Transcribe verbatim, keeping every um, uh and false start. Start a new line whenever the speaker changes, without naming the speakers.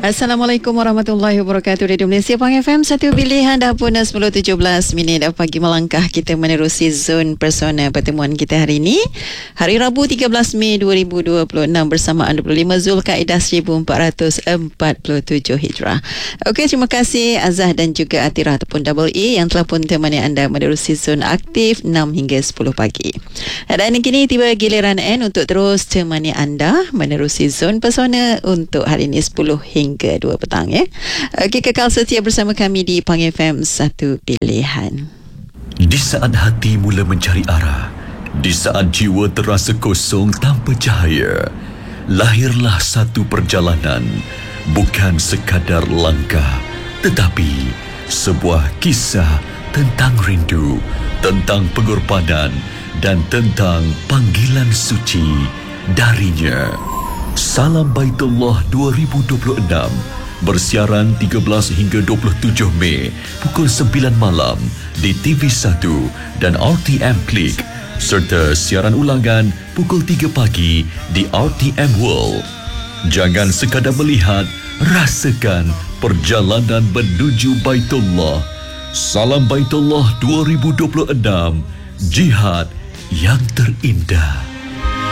Assalamualaikum warahmatullahi wabarakatuh. Radio Malaysia Pang F M, satu pilihan dah pun sepuluh tujuh belas minit pagi melangkah kita menerusi zon persona pertemuan kita hari ini. Hari Rabu tiga belas Mei dua ribu dua puluh enam bersamaan dua puluh lima Zulkaidah seribu empat ratus empat puluh tujuh Hijrah. Okey, terima kasih Azah dan juga Atira ataupun Double E yang telah pun temani anda menerusi zon aktif enam hingga sepuluh pagi. Dan kini tiba giliran N untuk terus temani anda menerusi zon persona untuk hari ini sepuluh hingga ke dua petang ya. Okey, kekal setia bersama kami di Pang F M, satu pilihan.
Di saat hati mula mencari arah, di saat jiwa terasa kosong tanpa cahaya, lahirlah satu perjalanan, bukan sekadar langkah, tetapi sebuah kisah tentang rindu, tentang pengorbanan dan tentang panggilan suci darinya. Salam Baitullah dua ribu dua puluh enam bersiaran tiga belas hingga dua puluh tujuh Mei pukul sembilan malam di T V satu dan R T M Klik, serta siaran ulangan pukul tiga pagi di R T M World. Jangan sekadar melihat, rasakan perjalanan menuju Baitullah. Salam Baitullah dua ribu dua puluh enam, jihad yang terindah.